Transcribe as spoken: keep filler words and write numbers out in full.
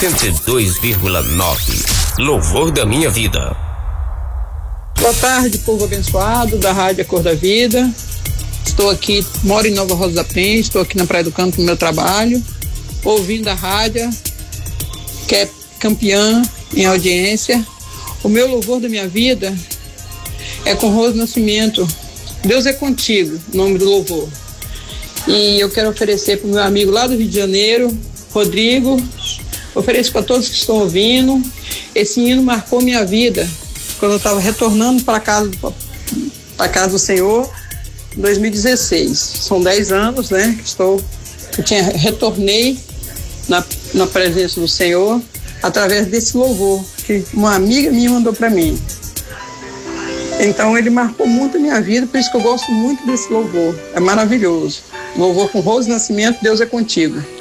cento e dois vírgula nove. Louvor da minha vida. Boa tarde, povo abençoado da Rádio A Cor da Vida. Estou aqui, moro em Nova Rosa da Penha, estou aqui na Praia do Canto no meu trabalho, ouvindo a rádio, que é campeã em audiência. O meu louvor da minha vida é com Rose Nascimento. Deus é contigo, nome do louvor. E eu quero oferecer para o meu amigo lá do Rio de Janeiro, Rodrigo. Ofereço para todos que estão ouvindo. Esse hino marcou minha vida quando eu estava retornando para casa, para casa do Senhor em dois mil e dezesseis. São dez anos, né? Que estou, eu tinha retornei na, na presença do Senhor através desse louvor que uma amiga minha mandou para mim. Então ele marcou muito a minha vida, por isso que eu gosto muito desse louvor. É maravilhoso. Louvor com Rose Nascimento, Deus é contigo.